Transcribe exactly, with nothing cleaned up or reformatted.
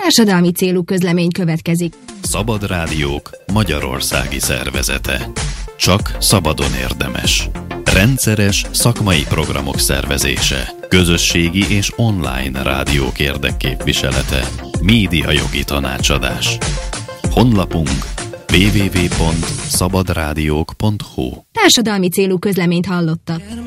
Társadalmi célú közlemény következik. Szabad Rádiók magyarországi szervezete. Csak szabadon érdemes. Rendszeres szakmai programok szervezése. Közösségi és online rádiók érdekképviselete. Médiajogi tanácsadás. Honlapunk double-u double-u double-u pont szabadrádiók pont hu. Társadalmi célú közleményt hallottak.